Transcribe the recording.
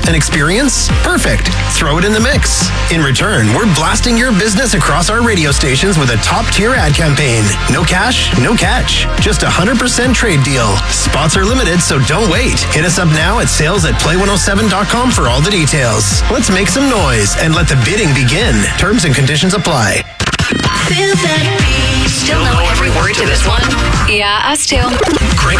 An experience? Perfect. Throw it in the mix. In return, we're blasting your business across our radio stations with a top-tier ad campaign. No cash, no catch. Just 100% trade deal. Spots are limited, so don't wait. Hit us up now at sales@play107.com for all the details. Let's make some noise and let the bidding begin. Terms and conditions apply. Feel that beat. Still know every word to this one? Yeah, us too. Crank